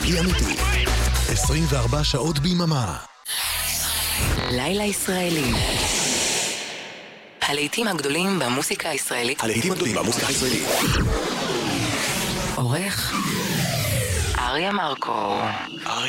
ישראלי אמיתי. 24 שעות ביממה. לילה ישראלי. הלהיטים הגדולים במוסיקה הישראלית. עורך אריה מרקו.